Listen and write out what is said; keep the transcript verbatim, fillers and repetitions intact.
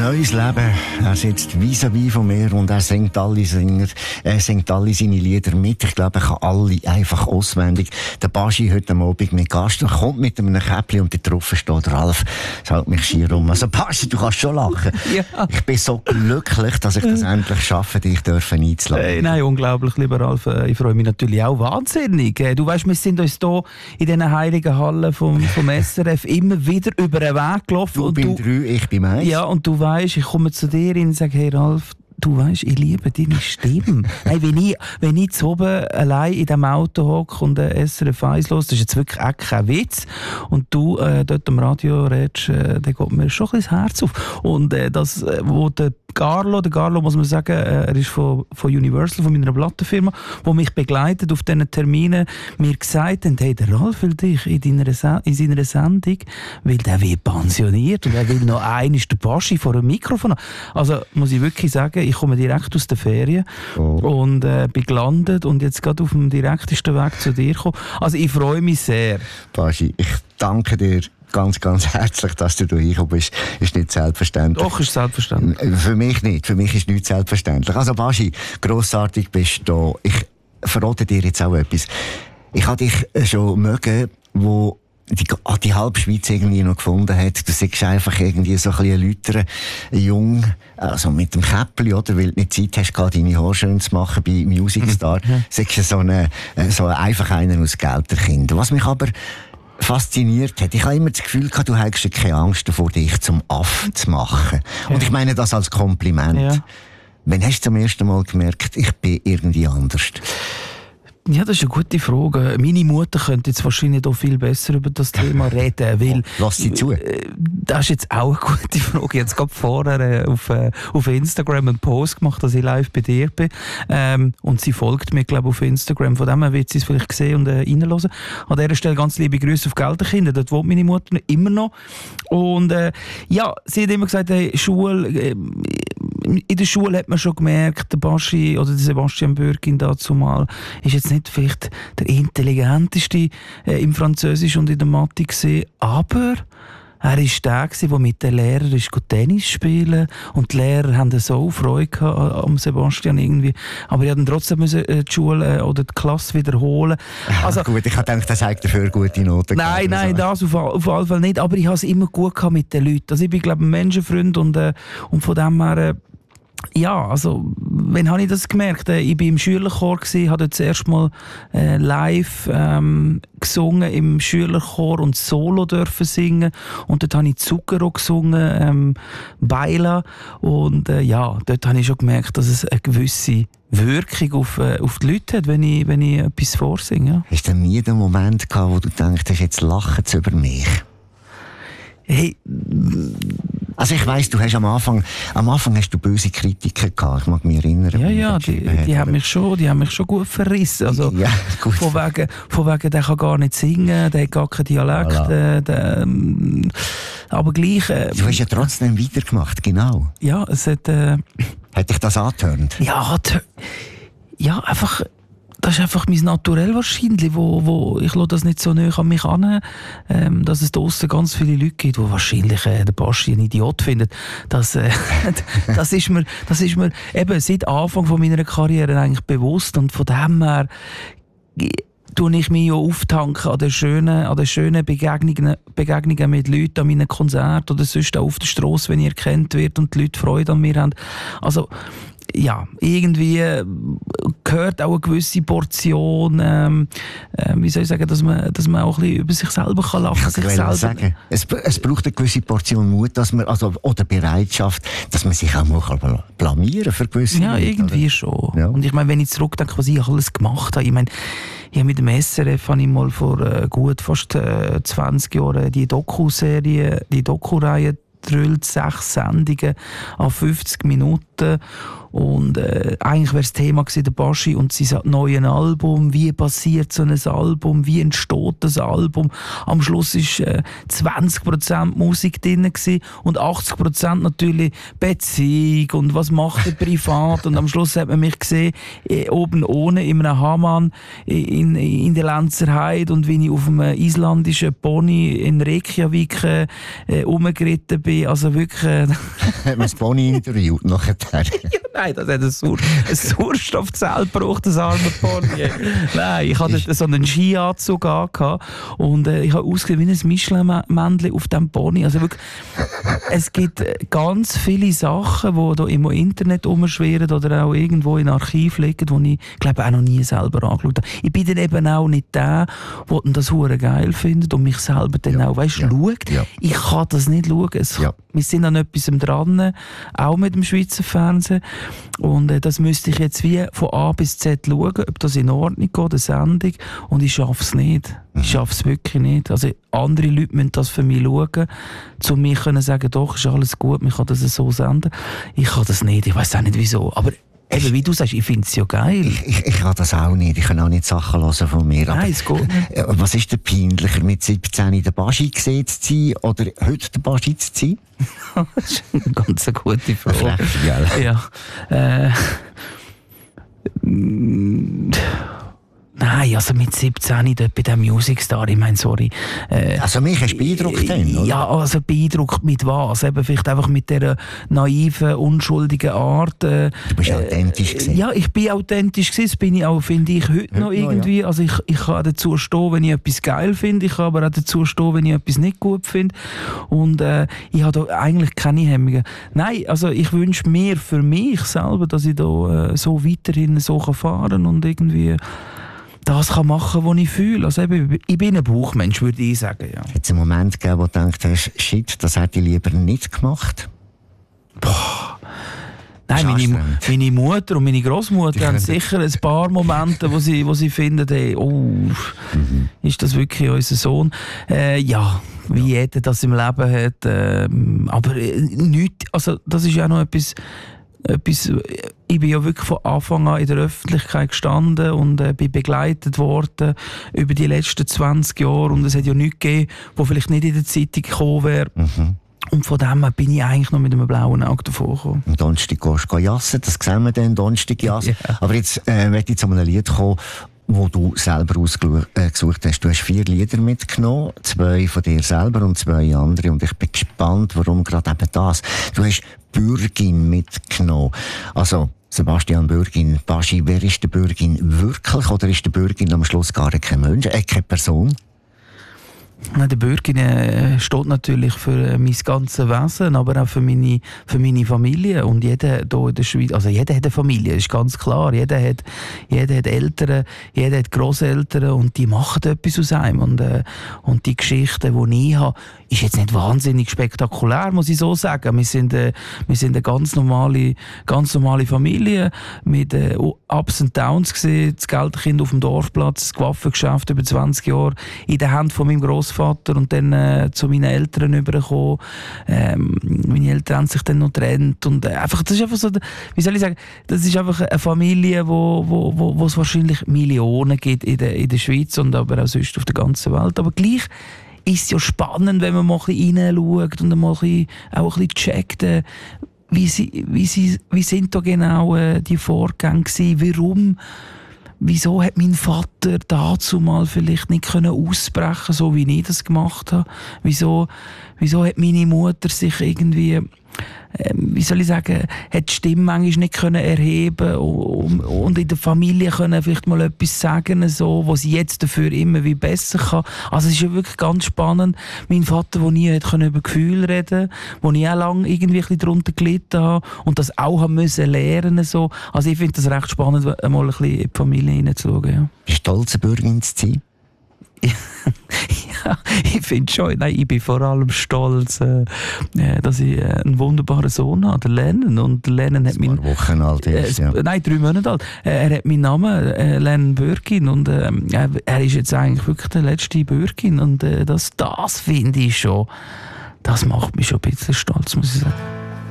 neues Leben. Er sitzt vis-à-vis von mir und er singt alle, Singer, er singt alle seine Lieder mit. Ich glaube, er kann alle einfach auswendig. Der Baschi heute Abend mit Gast und kommt mit einem Käppli und da drauf steht Ralf. Das hält mich schier um. Also Baschi, du kannst schon lachen. Ja. Ich bin so glücklich, dass ich das endlich schaffe, dich dürfen einzuladen. Hey, nein, unglaublich, lieber Ralf. Ich freue mich natürlich auch wahnsinnig. Du weißt, wir sind uns hier in diesen heiligen Hallen vom, vom S R F immer wieder über den Weg gelaufen. Du bist drei, ich bin eins. Ja, und du weißt, ich komme zu dir und sage, hey Ralf, du weißt, ich liebe deine Stimme. Hey, wenn ich, wenn ich zu oben allein in diesem Auto hocke und ein S R F eins los, das ist jetzt wirklich auch kein Witz. Und du äh, dort am Radio redest, äh, dann geht mir schon ein bisschen das Herz auf. Und äh, das, äh, wo der Carlo, der Carlo muss man sagen, äh, er ist von, von Universal, von meiner Plattenfirma, der mich begleitet auf diesen Terminen, mir gesagt hat, hey, der Ralf will dich in, deiner Se- in seiner Sendung, weil der wird pensioniert und er will noch einmal den Baschi vor dem Mikrofon haben. Also muss ich wirklich sagen, ich komme direkt aus der Ferien oh. und äh, bin gelandet und jetzt gerade auf dem direktesten Weg zu dir gekommen. Also ich freue mich sehr. Baschi, ich danke dir ganz, ganz herzlich, dass du hier hingekommen bist. Ist nicht selbstverständlich. Doch, ist selbstverständlich. Für mich nicht. Für mich ist nicht selbstverständlich. Also Baschi, grossartig bist du da. Ich verrate dir jetzt auch etwas. Ich habe dich schon mögen, wo die, die halbe Schweiz irgendwie noch gefunden hat. Du siehst einfach irgendwie so ein bisschen lüteren, jung, also mit dem Käppli, oder? Weil du nicht Zeit hast, gerade deine Haare schön zu machen bei Music Star. Mhm. Siehst du so, eine, so einfach einer aus Gelterkind. Was mich aber fasziniert hat. Ich habe immer das Gefühl gehabt, du hättest keine Angst davor, dich zum Affen zu machen. Ja. Und ich meine das als Kompliment. Ja. Wann hast du zum ersten Mal gemerkt, ich bin irgendwie anders? Ja, das ist eine gute Frage. Meine Mutter könnte jetzt wahrscheinlich auch viel besser über das Thema reden, weil... Oh, lass sie zu. Das ist jetzt auch eine gute Frage. Jetzt gerade vorher auf, auf Instagram einen Post gemacht, dass ich live bei dir bin. Ähm, und sie folgt mir, glaube ich, auf Instagram. Von dem her wird sie es vielleicht sehen und äh, reinhören. An dieser Stelle ganz liebe Grüße auf Gelterkinder. Dort wohnt meine Mutter immer noch. Und äh, ja, sie hat immer gesagt, hey, Schule... Äh, in der Schule hat man schon gemerkt, der Baschi oder der Sebastian Bürkin dazu mal ist jetzt nicht vielleicht der intelligenteste äh, im Französisch und in der Mathe gesehen, aber er war der, der mit den Lehrern ist Tennis spielen und die Lehrer haben so Freude gehabt am Sebastian irgendwie. Aber die hatten trotzdem müssen die Schule oder die Klasse wiederholen. Also, gut, ich habe gedacht, das sagt dafür gute Noten. Nein, nein, das auf, auf jeden Fall nicht. Aber ich habe es immer gut gehabt mit den Leuten. Also ich bin, glaube ich, ein Menschenfreund und, äh, und von dem her... Äh, ja, also, wann habe ich das gemerkt? Ich war im Schülerchor, habe dort zuerst mal äh, live ähm, gesungen im Schülerchor und Solo dürfen singen. Und dort habe ich Zucchero gesungen, ähm, Baila. Und äh, ja, dort habe ich schon gemerkt, dass es eine gewisse Wirkung auf, äh, auf die Leute hat, wenn ich, wenn ich etwas vorsinge. Ja. Hast du nie den Moment gehabt, wo du denkst, jetzt lachen sie über mich? Hey... Also ich weiss, du hast am Anfang, am Anfang hast du böse Kritiker gehabt. Ich mag mich erinnern. Ja, ja, die, die haben mich schon, die haben mich schon gut verrissen. Also, ja, gut. Von wegen, von wegen, der kann gar nicht singen, der hat gar keinen Dialekt. Voilà. Der, ähm, aber gleich... Äh, du hast ja trotzdem weitergemacht, genau. Ja, es hat... Äh, hat dich das angetörnt? Ja, t- ja, einfach... Das ist einfach mein Naturell wahrscheinlich, wo, wo ich lasse das nicht so nahe an mich an, ähm, dass es draussen ganz viele Leute gibt, die wahrscheinlich äh, den Baschi einen Idiot finden. Das, äh, das, ist mir, das ist mir eben seit Anfang von meiner Karriere eigentlich bewusst und von dem her tue ich mich ja auftanken an den schönen, an den schönen Begegnungen, Begegnungen mit Leuten an meinen Konzerten oder sonst auch auf der Strasse, wenn ich erkannt wird und die Leute Freude an mir haben. Also ja, irgendwie gehört auch eine gewisse Portion, ähm, äh, wie soll ich sagen, dass man, dass man auch ein bisschen über sich selber kann lachen kann. Ich kann sagen, es, es braucht eine gewisse Portion Mut, dass man, also, oder Bereitschaft, dass man sich auch mal blamieren kann für gewisse Ja, Leute, irgendwie oder? schon. Ja. Und ich meine, wenn ich zurückdenke, was ich alles gemacht habe, ich meine, ich habe mit dem S R F habe ich mal vor äh, gut fast äh, zwanzig Jahren die Doku-Serie, die Doku-Reihe drüllt, sechs Sendungen an fünfzig Minuten Platte. Und äh, eigentlich wäre das Thema gewesen, der Baschi und sein neues Album. Wie passiert so ein Album? Wie entsteht das Album? Am Schluss war äh, zwanzig Prozent Musik drin gewesen und achtzig Prozent natürlich Beziehung und was macht er privat. Und am Schluss hat man mich gesehen, äh, oben ohne in einem Hammann in, in der Lenzerheide und wie ich auf einem isländischen Pony in Reykjavik äh, rumgeritten bin. Also wirklich... Äh, hat man das Pony interviewt nachher? Nein, das hat ein, Sauer, ein Sauerstoffzelt gebraucht, das arme Pony. Nein, ich hatte so einen Skianzug an und äh, ich habe ausgesehen wie ein Michelin-Männchen auf diesem Pony. Also wirklich, es gibt ganz viele Sachen, die da im Internet rumschwirren oder auch irgendwo in Archiv liegen, die ich glaube auch noch nie selber angeschaut habe. Ich bin dann eben auch nicht der, der das hure geil findet und mich selber dann ja. auch, weißt, ja. schaut. Ja. Ich kann das nicht schauen. Es, ja. Wir sind an etwas dran, auch mit dem Schweizer Fernsehen. Und äh, das müsste ich jetzt wie von A bis Z schauen, ob das in Ordnung geht, eine Sendung. Und ich schaffe es nicht. Mhm. Ich schaffe es wirklich nicht. Also andere Leute müssen das für mich schauen, um mir zu sagen, doch, ist alles gut, man kann das so senden. Ich kann das nicht, ich weiß auch nicht wieso. Aber eben, wie du sagst, ich finde es ja geil. Ich, ich, ich kann das auch nicht. Ich kann auch nicht Sachen hören von mir. Nein, es geht nicht. Was ist denn peinlicher, mit siebzehn der Baschi gesehen zu sein oder heute der Baschi zu sein? Das ist eine ganz gute Frage. Frech, ja. Äh, Nein, also mit siebzehn dort bei dem Music Star, ich meine, sorry. Äh, also mich hast du beeindruckt dann, oder? Ja, also beeindruckt mit was? Eben vielleicht einfach mit dieser naiven, unschuldigen Art. Äh, du bist authentisch gewesen. Ja, ich bin authentisch gewesen, das bin ich auch, finde ich, heute, heute noch irgendwie. Noch, ja. Also ich, ich kann dazu stehen, wenn ich etwas geil finde, ich kann aber auch dazu stehen, wenn ich etwas nicht gut finde. Und äh, ich habe da eigentlich keine Hemmungen. Nein, also ich wünsche mir für mich selber, dass ich da äh, so weiterhin so kann fahren und irgendwie das kann machen, was ich fühle. Also eben, ich bin ein Bauchmensch, würde ich sagen. Ja. Hat es einen Moment gegeben, wo du gedacht hast, shit, das hätte ich lieber nicht gemacht? Boah. Nein, meine, meine Mutter und meine Großmutter haben sicher ein paar Momente, wo sie, wo sie finden, hey, oh, mhm. ist das wirklich unser Sohn? Äh, ja, wie ja. jeder das im Leben hat. Äh, aber äh, nichts, also das ist ja noch etwas, etwas, ich bin ja wirklich von Anfang an in der Öffentlichkeit gestanden und äh, bin begleitet worden über die letzten zwanzig Jahre und es hat ja nichts gegeben, wo vielleicht nicht in der Zeitung gekommen wäre. Mhm. Und von dem her bin ich eigentlich noch mit einem blauen Auge davon gekommen. Am Donnerstag gehst du jassen, das sehen wir dann, Donnerstag jassen. Yeah. Aber jetzt äh, möchte ich zu einem Lied kommen, wo du selber ausgesucht hast. Du hast vier Lieder mitgenommen, zwei von dir selber und zwei andere. Und ich bin gespannt, warum gerade eben das. Du hast Bürgin mitgenommen. Also, Sebastian Bürgin, Baschi, wer ist der Bürgin wirklich? Oder ist der Bürgin am Schluss gar kein Mensch, äh, keine Person? Der Bürgin äh, steht natürlich für äh, mein ganzes Wesen, aber auch für meine, für meine Familie. Und jeder hier in der Schweiz, also jeder hat eine Familie, ist ganz klar. Jeder hat, jeder hat Eltern, jeder hat Grosseltern und die machen etwas aus einem. Und, äh, und die Geschichte, die ich habe, ist jetzt nicht wahnsinnig spektakulär, muss ich so sagen. Wir sind, äh, wir sind eine ganz normale, ganz normale Familie mit äh, Ups und Downs gesehen, das Geldkind auf dem Dorfplatz, das Waffengeschäft über zwanzig Jahre in der Hand von meinem Grossvater und dann äh, zu meinen Eltern übergekommen. Ähm, meine Eltern haben sich dann noch getrennt und äh, einfach, das ist einfach so, wie soll ich sagen, das ist einfach eine Familie, wo, wo, wo, wo es wahrscheinlich Millionen gibt in der, in der Schweiz und aber auch sonst auf der ganzen Welt. Aber gleich ist es ja spannend, wenn man mal ein bisschen reinschaut und mal ein bisschen, auch ein bisschen checkt, äh, wie, sie, wie, sie, wie sind da genau äh, die Vorgänge gewesen, warum, wieso hat mein Vater dazu mal vielleicht nicht können ausbrechen, so wie ich das gemacht habe, wieso, wieso hat meine Mutter sich irgendwie, ähm, wie soll ich sagen, hat die Stimme manchmal nicht können erheben und, und in der Familie können vielleicht mal etwas sagen, so, was sie jetzt dafür immer wie besser kann. Also es ist ja wirklich ganz spannend. Mein Vater, der nie hat über Gefühle reden, wo ich auch lange irgendwie ein bisschen darunter gelitten habe und das auch haben müssen lernen. So. Also ich finde das recht spannend, mal ein bisschen in die Familie hineinzuschauen. Ja. Bist du stolz, eine Bürgerin zu sein? Ja, ich finde schon. Nein, ich bin vor allem stolz, äh, dass ich äh, einen wunderbaren Sohn habe, den Lennon. Und der Lennon hat mein, Wochen alt ist, äh, ja. Nein, drei Monate alt. Äh, er hat meinen Namen, äh, Lennon Bürgin. Und äh, er ist jetzt eigentlich wirklich der letzte Bürgin. Und äh, das, das finde ich schon, das macht mich schon ein bisschen stolz, muss ich sagen.